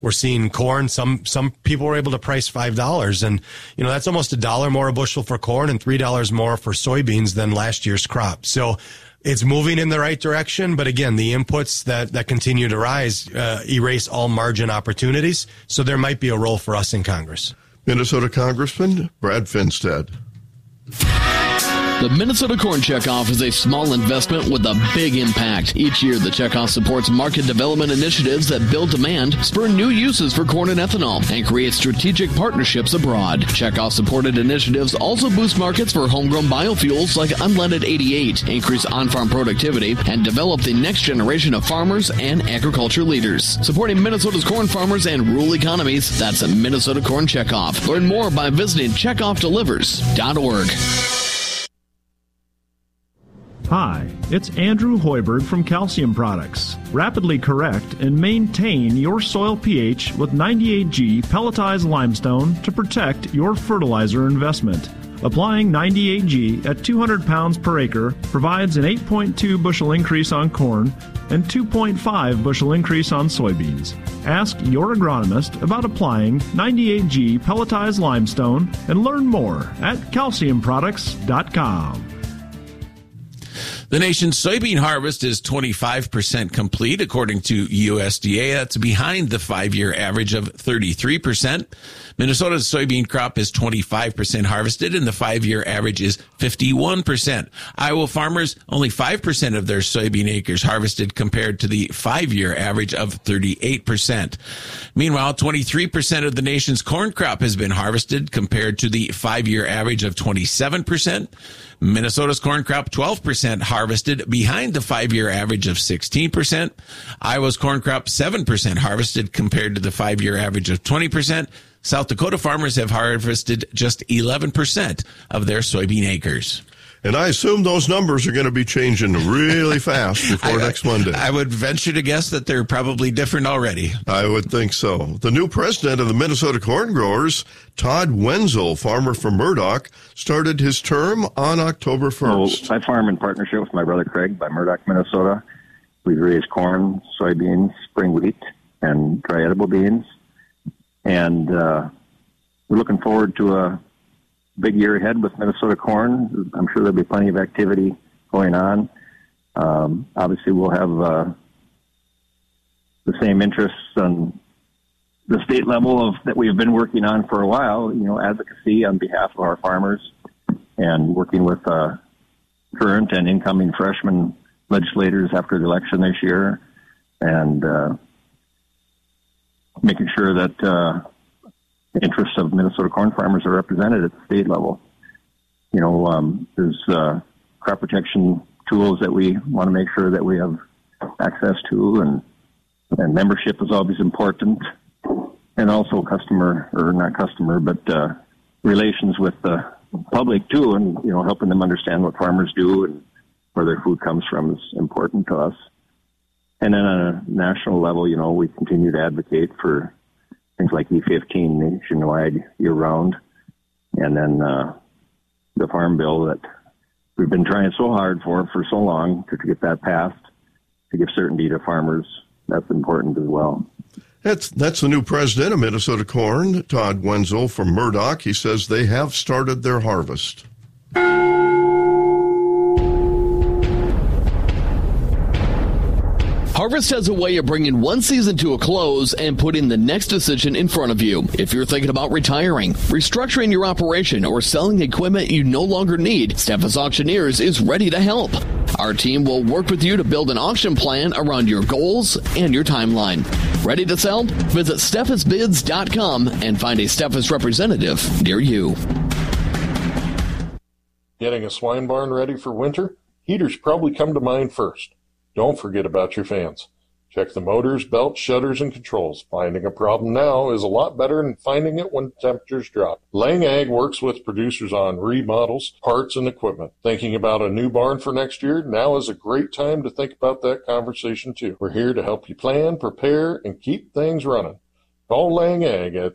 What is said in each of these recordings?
We're seeing corn. Some people were able to price $5, and that's almost $1 more a bushel for corn and $3 more for soybeans than last year's crop. So it's moving in the right direction, but again, the inputs that continue to rise erase all margin opportunities. So there might be a role for us in Congress. Minnesota Congressman Brad Finstad. The Minnesota Corn Checkoff is a small investment with a big impact. Each year, the Checkoff supports market development initiatives that build demand, spur new uses for corn and ethanol, and create strategic partnerships abroad. Checkoff-supported initiatives also boost markets for homegrown biofuels like Unleaded 88, increase on-farm productivity, and develop the next generation of farmers and agriculture leaders. Supporting Minnesota's corn farmers and rural economies, that's a Minnesota Corn Checkoff. Learn more by visiting checkoffdelivers.org. Hi, it's Andrew Hoiberg from Calcium Products. Rapidly correct and maintain your soil pH with 98G pelletized limestone to protect your fertilizer investment. Applying 98G at 200 pounds per acre provides an 8.2 bushel increase on corn and 2.5 bushel increase on soybeans. Ask your agronomist about applying 98G pelletized limestone and learn more at calciumproducts.com. The nation's soybean harvest is 25% complete, according to USDA. That's behind the 5-year average of 33%. Minnesota's soybean crop is 25% harvested, and the 5-year average is 51%. Iowa farmers, only 5% of their soybean acres harvested compared to the 5-year average of 38%. Meanwhile, 23% of the nation's corn crop has been harvested compared to the 5-year average of 27%. Minnesota's corn crop, 12% harvested, behind the 5-year average of 16%. Iowa's corn crop, 7% harvested compared to the 5-year average of 20%. South Dakota farmers have harvested just 11% of their soybean acres. And I assume those numbers are going to be changing really fast before next Monday. I would venture to guess that they're probably different already. I would think so. The new president of the Minnesota Corn Growers, Todd Wenzel, farmer from Murdoch, started his term on October 1st. I farm in partnership with my brother Craig by Murdoch, Minnesota. We raise corn, soybeans, spring wheat, and dry edible beans. And we're looking forward to a big year ahead with Minnesota corn. I'm sure there'll be plenty of activity going on. Obviously, we'll have the same interests on the state level that we've been working on for a while, advocacy on behalf of our farmers and working with current and incoming freshman legislators after the election this year and making sure that the interests of Minnesota corn farmers are represented at the state level. There's crop protection tools that we want to make sure that we have access to, and membership is always important, and also relations with the public too, and helping them understand what farmers do and where their food comes from is important to us. And then on a national level, we continue to advocate for things like E15 nationwide year-round, and then the Farm Bill that we've been trying so hard for so long to get that passed, to give certainty to farmers. That's important as well. That's the new president of Minnesota Corn, Todd Wenzel from Murdoch. He says they have started their harvest. Harvest has a way of bringing one season to a close and putting the next decision in front of you. If you're thinking about retiring, restructuring your operation, or selling equipment you no longer need, Steffes Auctioneers is ready to help. Our team will work with you to build an auction plan around your goals and your timeline. Ready to sell? Visit SteffesBids.com and find a Steffes representative near you. Getting a swine barn ready for winter? Heaters probably come to mind first. Don't forget about your fans. Check the motors, belts, shutters, and controls. Finding a problem now is a lot better than finding it when temperatures drop. Lang Ag works with producers on remodels, parts, and equipment. Thinking about a new barn for next year? Now is a great time to think about that conversation too. We're here to help you plan, prepare, and keep things running. Call Lang Ag at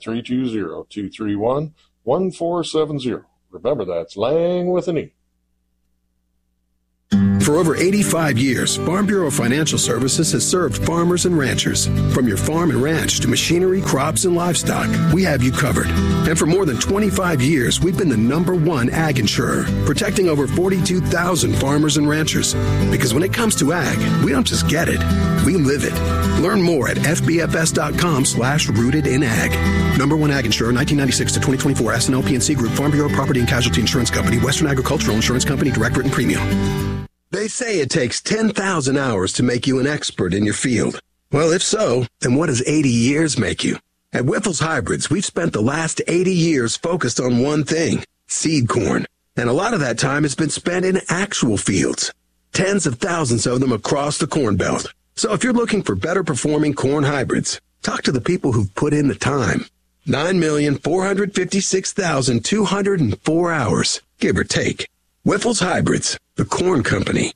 320-231-1470. Remember, that's Lang with an E. For over 85 years, Farm Bureau Financial Services has served farmers and ranchers. From your farm and ranch to machinery, crops, and livestock, we have you covered. And for more than 25 years, we've been the #1 ag insurer, protecting over 42,000 farmers and ranchers. Because when it comes to ag, we don't just get it, we live it. Learn more at fbfs.com/rootedinag. #1 ag insurer, 1996 to 2024, S&L PNC Group, Farm Bureau Property and Casualty Insurance Company, Western Agricultural Insurance Company, direct written premium. They say it takes 10,000 hours to make you an expert in your field. Well, if so, then what does 80 years make you? At Wyffels Hybrids, we've spent the last 80 years focused on one thing, seed corn. And a lot of that time has been spent in actual fields. Tens of thousands of them across the Corn Belt. So if you're looking for better performing corn hybrids, talk to the people who've put in the time. 9,456,204 hours, give or take. Wyffels Hybrids, the corn company.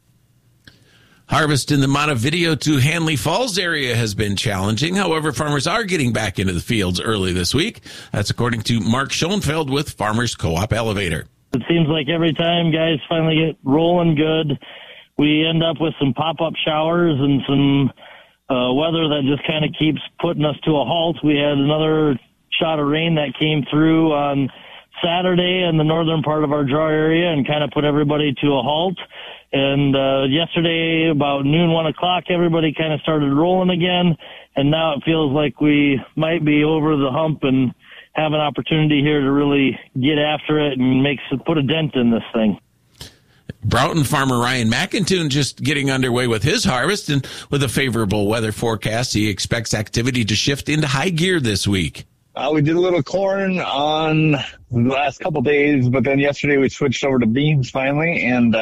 Harvest in the Montevideo to Hanley Falls area has been challenging. However, farmers are getting back into the fields early this week. That's according to Mark Schoenfeld with Farmers Co-op Elevator. It seems like every time guys finally get rolling good, we end up with some pop-up showers and some weather that just kind of keeps putting us to a halt. We had another shot of rain that came through on Saturday in the northern part of our draw area and kind of put everybody to a halt. And yesterday, about noon, 1 o'clock, everybody kind of started rolling again. And now it feels like we might be over the hump and have an opportunity here to really get after it and put a dent in this thing. Broughton farmer Ryan McIntoon just getting underway with his harvest, and with a favorable weather forecast, he expects activity to shift into high gear this week. We did a little corn on the last couple days, but then yesterday we switched over to beans finally, and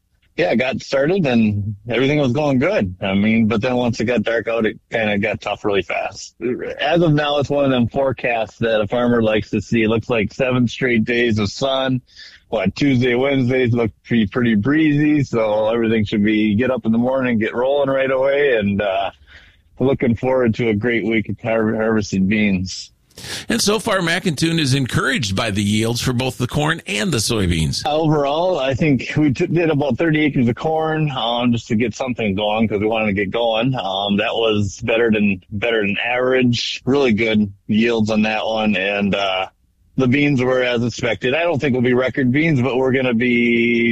got started and everything was going good. But then once it got dark out, it kind of got tough really fast. As of now, it's one of them forecasts that a farmer likes to see. It looks like 7 straight days of sun. Tuesday, Wednesdays look pretty breezy, so everything should be get up in the morning, get rolling right away, and looking forward to a great week of harvesting beans. And so far, McIntoon is encouraged by the yields for both the corn and the soybeans. Overall, I think we did about 30 acres of corn just to get something going because we wanted to get going. That was better than average. Really good yields on that one, and the beans were as expected. I don't think we'll be record beans, but we're going to be,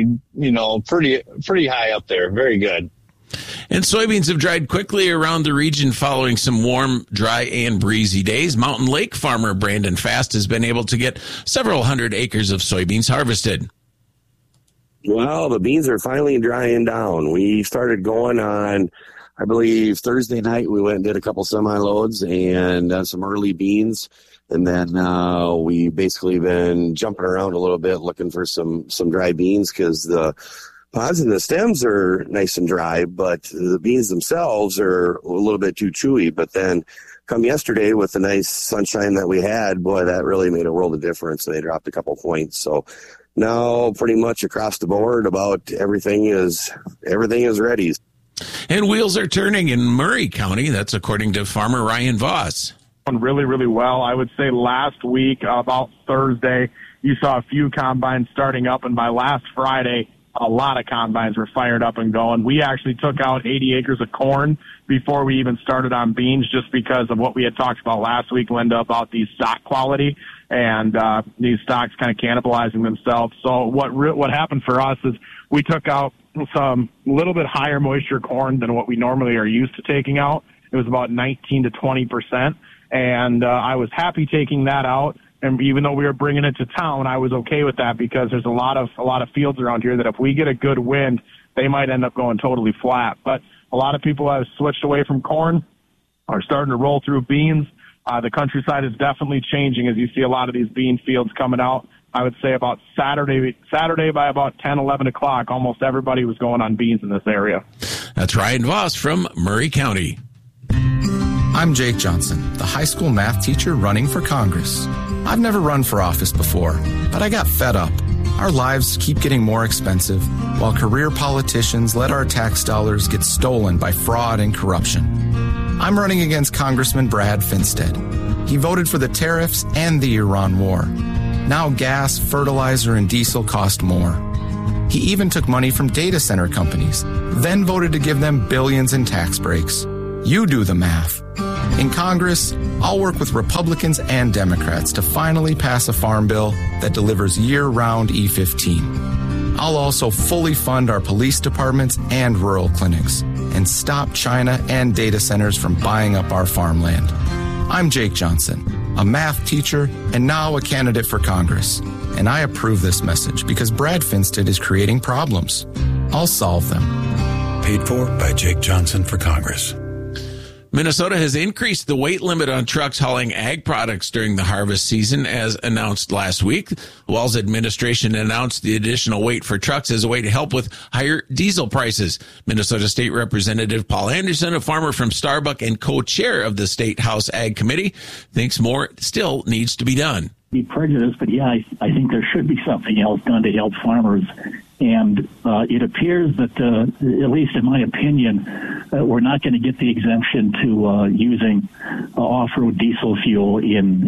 pretty high up there. Very good. And soybeans have dried quickly around the region following some warm, dry, and breezy days. Mountain Lake farmer Brandon Fast has been able to get several hundred acres of soybeans harvested. Well, the beans are finally drying down. We started going on, I believe, Thursday night. We went and did a couple semi-loads and done some early beans. And then we basically been jumping around a little bit looking for some dry beans because the pods and the stems are nice and dry, but the beans themselves are a little bit too chewy. But then come yesterday with the nice sunshine that we had, boy, that really made a world of difference. They dropped a couple points. So now pretty much across the board about everything is ready. And wheels are turning in Murray County. That's according to farmer Ryan Voss. Really, really well. I would say last week, about Thursday, you saw a few combines starting up, and by last Friday, a lot of combines were fired up and going. We actually took out 80 acres of corn before we even started on beans just because of what we had talked about last week, Linda, about the stock quality and these stocks kind of cannibalizing themselves. So what happened for us is we took out some little bit higher moisture corn than what we normally are used to taking out. It was about 19 to 20%. And I was happy taking that out. And even though we were bringing it to town, I was okay with that because there's a lot of fields around here that if we get a good wind, they might end up going totally flat. But a lot of people have switched away from corn, are starting to roll through beans. The countryside is definitely changing as you see a lot of these bean fields coming out. I would say about Saturday by about 10, 11 o'clock, almost everybody was going on beans in this area. That's Ryan Voss from Murray County. I'm Jake Johnson, the high school math teacher running for Congress. I've never run for office before, but I got fed up. Our lives keep getting more expensive, while career politicians let our tax dollars get stolen by fraud and corruption. I'm running against Congressman Brad Finstead. He voted for the tariffs and the Iran war. Now gas, fertilizer, and diesel cost more. He even took money from data center companies, then voted to give them billions in tax breaks. You do the math. In Congress, I'll work with Republicans and Democrats to finally pass a farm bill that delivers year-round E15. I'll also fully fund our police departments and rural clinics and stop China and data centers from buying up our farmland. I'm Jake Johnson, a math teacher and now a candidate for Congress. And I approve this message because Brad Finstad is creating problems. I'll solve them. Paid for by Jake Johnson for Congress. Minnesota has increased the weight limit on trucks hauling ag products during the harvest season, as announced last week. The Walz administration announced the additional weight for trucks as a way to help with higher diesel prices. Minnesota State Representative Paul Anderson, a farmer from Starbuck and co-chair of the State House Ag Committee, thinks more still needs to be done. Be prejudiced, but yeah, I think there should be something else done to help farmers. And it appears that, at least in my opinion, we're not going to get the exemption to using off-road diesel fuel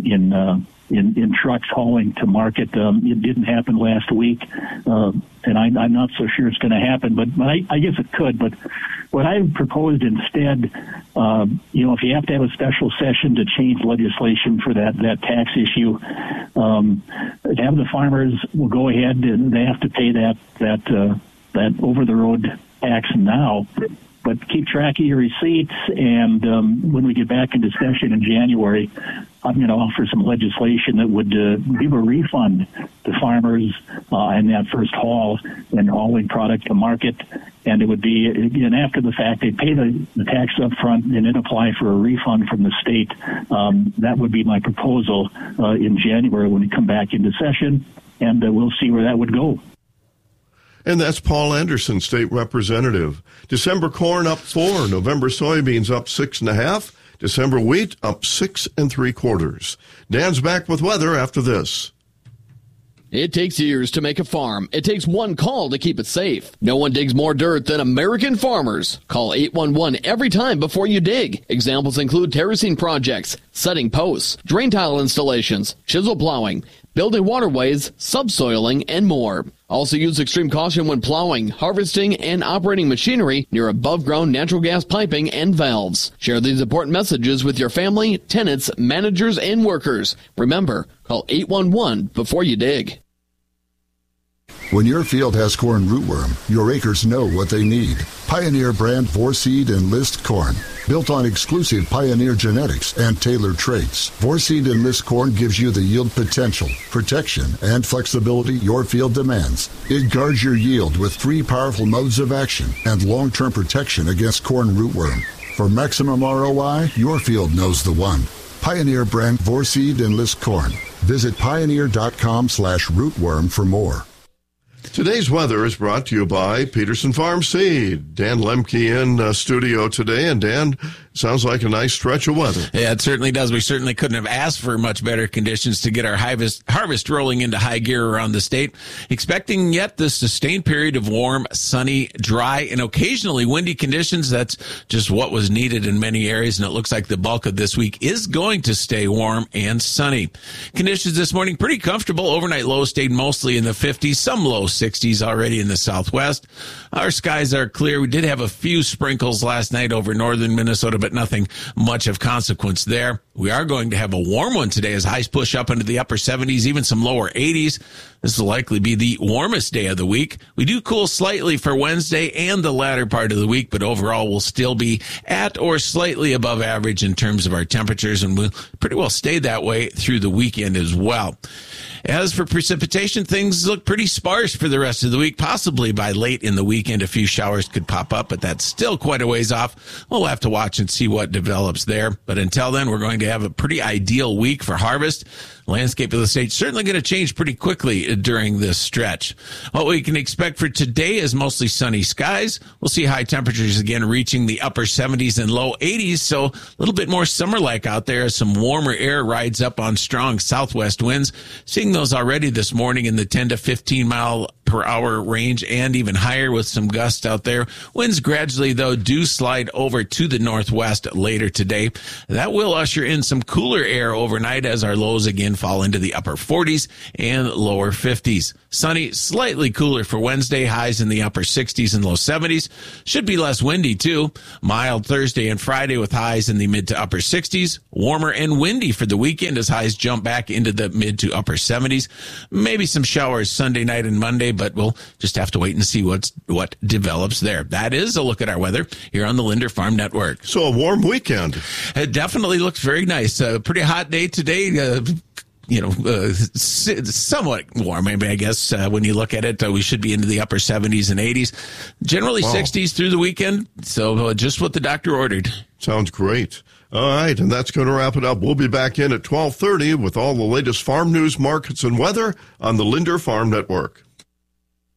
in trucks hauling to market. It didn't happen last week, and I'm not so sure it's going to happen, but I guess it could. But what I proposed instead, if you have to have a special session to change legislation for that tax issue, have the farmers will go ahead and they have to pay that over-the-road tax now. But keep track of your receipts, and when we get back into session in January, I'm going to offer some legislation that would give a refund to farmers in that first haul and hauling product to market. And it would be, again, after the fact, they pay the tax up front and then apply for a refund from the state. That would be my proposal in January when we come back into session, and we'll see where that would go. And that's Paul Anderson, state representative. December corn up 4, November soybeans up 6.5, December wheat up 6 3/4. Dan's back with weather after this. It takes years to make a farm. It takes one call to keep it safe. No one digs more dirt than American farmers. Call 811 every time before you dig. Examples include terracing projects, setting posts, drain tile installations, chisel plowing, building waterways, subsoiling, and more. Also use extreme caution when plowing, harvesting, and operating machinery near above-ground natural gas piping and valves. Share these important messages with your family, tenants, managers, and workers. Remember, call 811 before you dig. When your field has corn rootworm, your acres know what they need. Pioneer brand Vorseed Enlist corn. Built on exclusive Pioneer genetics and tailored traits, Vorseed Enlist corn gives you the yield potential, protection, and flexibility your field demands. It guards your yield with 3 powerful modes of action and long-term protection against corn rootworm. For maximum ROI, your field knows the one. Pioneer brand Vorseed Enlist corn. Visit pioneer.com/rootworm for more. Today's weather is brought to you by Peterson Farm Seed. Dan Lemke in studio today, and Dan, sounds like a nice stretch of weather. Yeah, it certainly does. We certainly couldn't have asked for much better conditions to get our harvest rolling into high gear around the state. Expecting yet the sustained period of warm, sunny, dry, and occasionally windy conditions. That's just what was needed in many areas, and it looks like the bulk of this week is going to stay warm and sunny. Conditions this morning pretty comfortable. Overnight lows stayed mostly in the 50s, some low 60s already in the southwest. Our skies are clear. We did have a few sprinkles last night over northern Minnesota, but nothing much of consequence there. We are going to have a warm one today as highs push up into the upper 70s, even some lower 80s. This will likely be the warmest day of the week. We do cool slightly for Wednesday and the latter part of the week, but overall we'll still be at or slightly above average in terms of our temperatures, and we'll pretty well stay that way through the weekend as well. As for precipitation, things look pretty sparse for the rest of the week. Possibly by late in the weekend, a few showers could pop up, but that's still quite a ways off. We'll have to watch and see what develops there. But until then, we're going to have a pretty ideal week for harvest. Landscape of the state certainly going to change pretty quickly during this stretch. What we can expect for today is mostly sunny skies. We'll see high temperatures again reaching the upper 70s and low 80s, so a little bit more summer-like out there as some warmer air rides up on strong southwest winds. Seeing those already this morning in the 10 to 15 mile per per hour range and even higher with some gusts out there. Winds gradually, though, do slide over to the northwest later today. That will usher in some cooler air overnight as our lows again fall into the upper 40s and lower 50s. Sunny, slightly cooler for Wednesday, highs in the upper 60s and low 70s. Should be less windy, too. Mild Thursday and Friday with highs in the mid to upper 60s. Warmer and windy for the weekend as highs jump back into the mid to upper 70s. Maybe some showers Sunday night and Monday, but we'll just have to wait and see what develops there. That is a look at our weather here on the Linder Farm Network. So a warm weekend. It definitely looks very nice. A pretty hot day today. Somewhat warm, maybe, I guess, when you look at it. We should be into the upper 70s and 80s. Generally 60s through the weekend. So just what the doctor ordered. Sounds great. All right, and that's going to wrap it up. We'll be back in at 12:30 with all the latest farm news, markets, and weather on the Linder Farm Network.